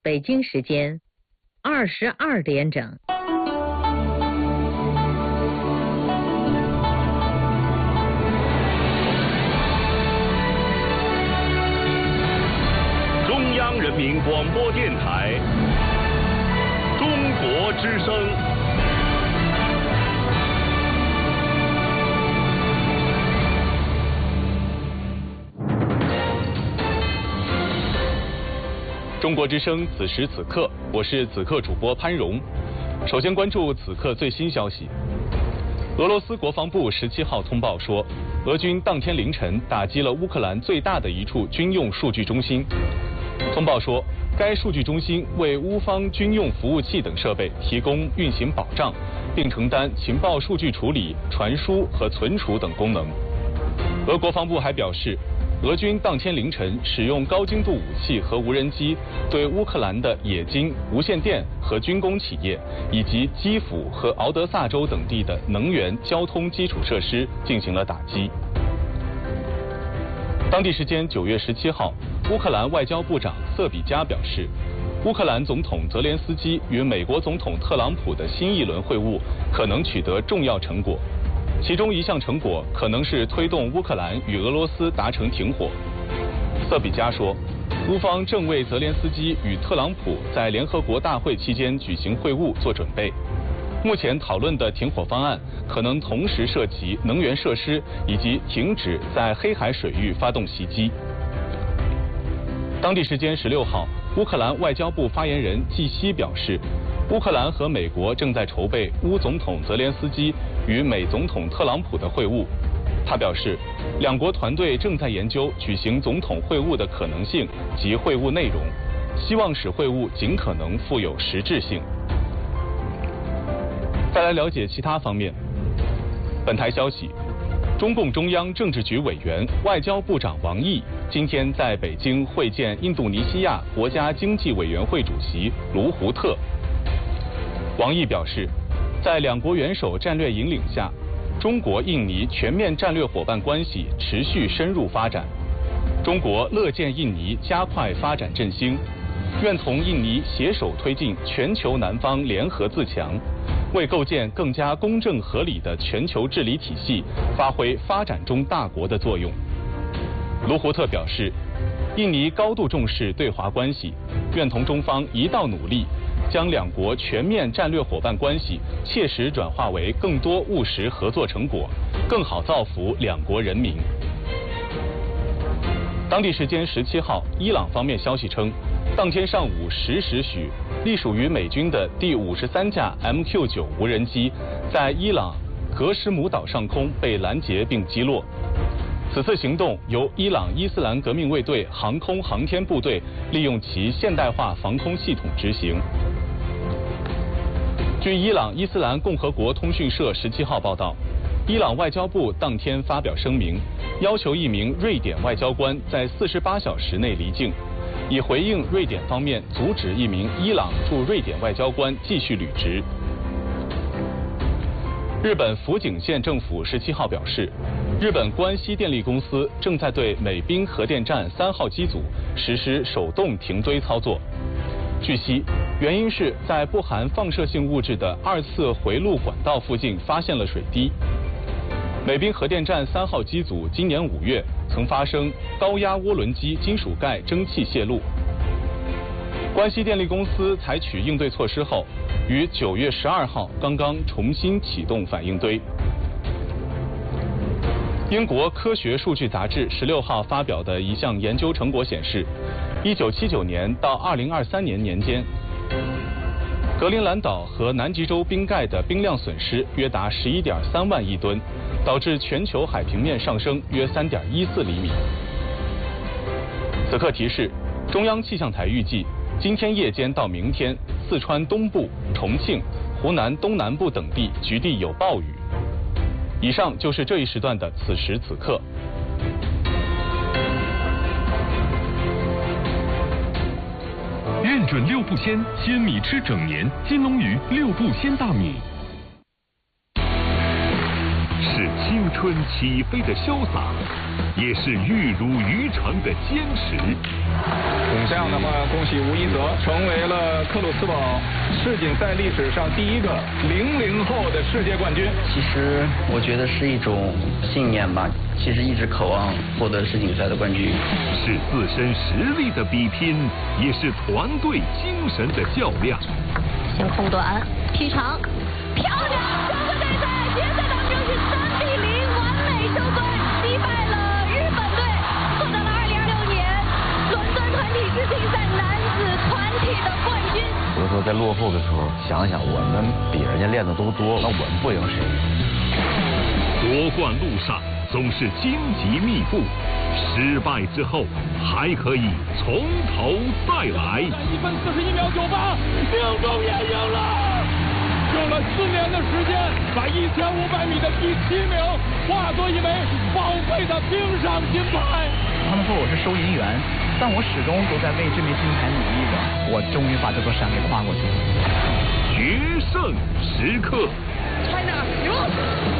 北京时间22点整。 中央人民广播电台中国之声。中国之声此时此刻，我是此刻主播潘荣。首先关注此刻最新消息。俄罗斯国防部17号通报说，俄军当天凌晨打击了乌克兰最大的一处军用数据中心。通报说，该数据中心为乌方军用服务器等设备提供运行保障，并承担情报数据处理、传输和存储等功能。俄国防部还表示，俄军当天凌晨使用高精度武器和无人机，对乌克兰的冶金、无线电和军工企业，以及基辅和敖德萨州等地的能源、交通基础设施进行了打击。当地时间9月17号，乌克兰外交部长瑟比加表示，乌克兰总统泽连斯基与美国总统特朗普的新一轮会晤可能取得重要成果。其中一项成果可能是推动乌克兰与俄罗斯达成停火。瑟比加说，乌方正为泽连斯基与特朗普在联合国大会期间举行会晤做准备。目前讨论的停火方案可能同时涉及能源设施以及停止在黑海水域发动袭击。当地时间16号，乌克兰外交部发言人季希表示，乌克兰和美国正在筹备乌总统泽连斯基与美总统特朗普的会晤。他表示，两国团队正在研究举行总统会晤的可能性及会晤内容，希望使会晤尽可能富有实质性。再来了解其他方面。本台消息，中共中央政治局委员、外交部长王毅今天在北京会见印度尼西亚国家经济委员会主席卢胡特。王毅表示，在两国元首战略引领下，中国印尼全面战略伙伴关系持续深入发展。中国乐见印尼加快发展振兴，愿同印尼携手推进全球南方联合自强，为构建更加公正合理的全球治理体系发挥发展中大国的作用。卢胡特表示，印尼高度重视对华关系，愿同中方一道努力，将两国全面战略伙伴关系切实转化为更多务实合作成果，更好造福两国人民。当地时间17号，伊朗方面消息称，当天上午10时许，隶属于美军的第53架 MQ-9 无人机在伊朗格什姆岛上空被拦截并击落。此次行动由伊朗伊斯兰革命卫队航空航天部队利用其现代化防空系统执行。据伊朗伊斯兰共和国通讯社17号报道，伊朗外交部当天发表声明，要求一名瑞典外交官在48小时内离境，以回应瑞典方面阻止一名伊朗驻瑞典外交官继续履职。日本福井县政府17号表示，日本关西电力公司正在对美滨核电站3号机组实施手动停堆操作。据悉，原因是在不含放射性物质的2次回路管道附近发现了水滴。美滨核电站3号机组今年5月曾发生高压涡轮机金属盖蒸汽泄漏。关西电力公司采取应对措施后，于9月12号刚刚重新启动反应堆。英国科学数据杂志16号发表的一项研究成果显示，1979年到2023年年间，格陵兰岛和南极洲冰盖的冰量损失约达11.3万亿吨，导致全球海平面上升约3.14厘米。此刻提示，中央气象台预计，今天夜间到明天，四川东部、重庆、湖南东南部等地局地有暴雨。以上就是这一时段的此时此刻。 认准六步鲜，鲜米吃整年。金龙鱼6步鲜大米。是青春起飞的潇洒，也是玉如渔场的坚持。 这样的话，恭喜吴一泽成为了克鲁斯堡世锦赛历史上第一个00后的世界冠军。 其实我觉得是一种信念吧，其实一直渴望获得世锦赛的冠军。 是自身实力的比拼，也是团队精神的较量。 先空短劈长，漂亮！中国队在决赛当中是3比0完美收官，击败了日本队，获得了2026年伦敦团体世锦赛男子团体的冠军。 有的时候在落后的时候，想想我们比人家练的都多，那我们不赢谁？ 夺冠路上总是荆棘密布，失败之后还可以从头再来。 1分41秒98，命中也赢了，用了4年的时间，把1500米的第7名化作一枚宝贵的冰上金牌。 他们说我是收银员，但我始终都在为这枚金牌努力着。我终于把这座山给跨过去了。 决胜时刻。 China 赢了。